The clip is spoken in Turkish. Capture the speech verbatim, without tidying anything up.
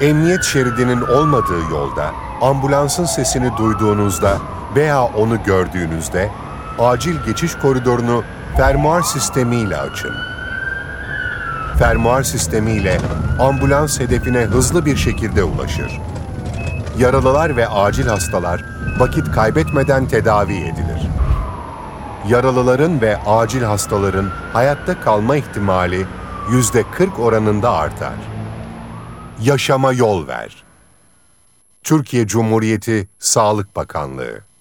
Emniyet şeridinin olmadığı yolda, ambulansın sesini duyduğunuzda veya onu gördüğünüzde, acil geçiş koridorunu fermuar sistemiyle açın. Fermuar sistemiyle ambulans hedefine hızlı bir şekilde ulaşır. Yaralılar ve acil hastalar vakit kaybetmeden tedavi edilir. Yaralıların ve acil hastaların hayatta kalma ihtimali yüzde kırk oranında artar. Yaşama yol ver. Türkiye Cumhuriyeti Sağlık Bakanlığı.